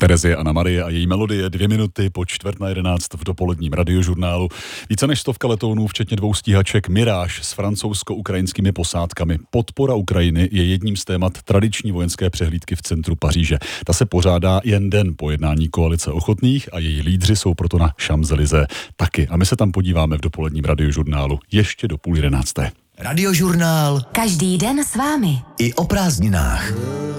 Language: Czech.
Terezie Anna Marie a její melodie 2 minuty po 10:45 v dopoledním radiožurnálu. Více než 100 letounů, včetně 2 stíhaček Mirage s francouzsko-ukrajinskými posádkami. Podpora Ukrajiny je jedním z témat tradiční vojenské přehlídky v centru Paříže. Ta se pořádá jen den po jednání koalice ochotných a její lídři jsou proto na Champs-Élysées taky. A my se tam podíváme v dopoledním radiožurnálu ještě do 10:30. Radiožurnál. Každý den s vámi. I o prázdninách.